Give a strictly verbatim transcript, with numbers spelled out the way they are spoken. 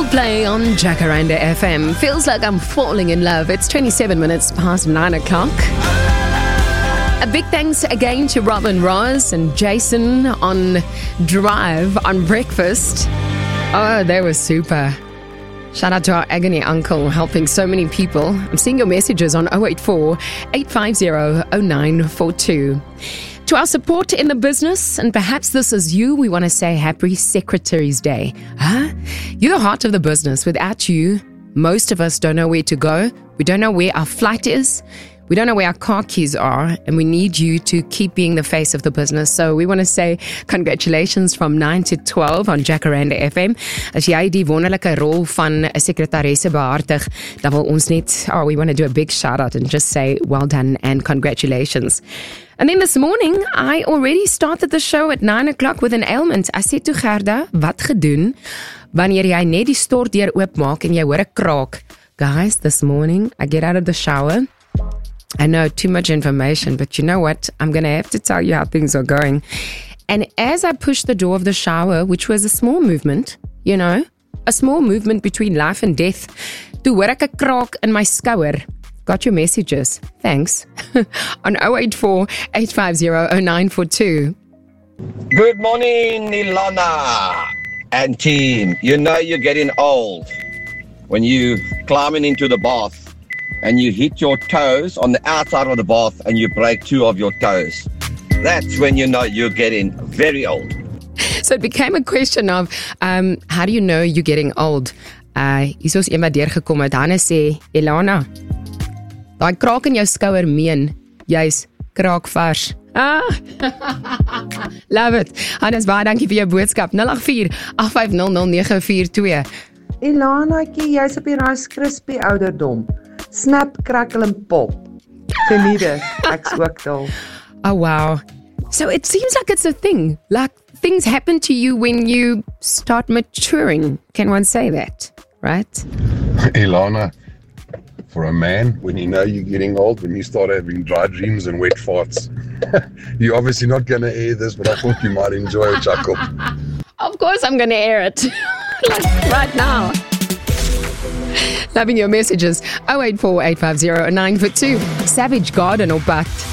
Coldplay on Jacaranda F M. Feels like I'm falling in love. It's twenty-seven minutes past nine o'clock. A big thanks again to Robin Ross and Jason on Drive on breakfast. Oh, they were super. Shout out to our agony uncle helping so many people. I'm seeing your messages on oh eight four, eight five zero, oh nine four two. To our support in the business, and perhaps this is you, we want to say Happy Secretary's Day. Huh? You're the heart of the business. Without you, most of us don't know where to go. We don't know where our flight is. We don't know where our car keys are, and we need you to keep being the face of the business. So we want to say congratulations from nine to twelve on Jacaranda F M. As jy die wonderlike rol van 'n sekretaresse behartig, dan wil ons net, oh, we want to do a big shout out and just say well done and congratulations. And then this morning, I already started the show at nine o'clock with an ailment. I said to Gerda, wat gedoen wanneer jy net die stordeur oopmaak en jy hoor 'n kraak? Guys, this morning, I get out of the shower. I know too much information, but you know what? I'm going to have to tell you how things are going. And as I pushed the door of the shower, which was a small movement, you know, a small movement between life and death, toe hoor ek 'n kraak in my skouer. Got your messages. Thanks. On oh eight four, eight five zero, oh nine four two. Good morning, Ilana and team. You know you're getting old when you climbing into the bath and you hit your toes on the outside of the bath and you break two of your toes. That's when you know you're getting very old. So it became a question of, um, how do you know you're getting old? Uh, hier is iemand deurgekom het, Hanne sê, Ilana, daai kraak in jou skouer meen, jy's kraakvars. Ah, love it. Hannes, baie dankie vir jou boodskap. nul agt vier, agt vyf nul nul, nege vier twee. Ilanaatjie, jy's op die Rice Krispie ouderdom. Snap, crackle and pop. Geniet dit. Ek's ook daar. Oh, wow. So it seems like it's a thing. Like things happen to you when you start maturing. Can one say that? Right? Ilana, for a man, when you know you're getting old, when you start having dry dreams and wet farts, you're obviously not going to air this, but I thought you might enjoy a chuckle. Of course I'm going to air it. Like right now. Loving your messages. oh eight four, eight five zero, oh nine four two. Savage Garden or Butt.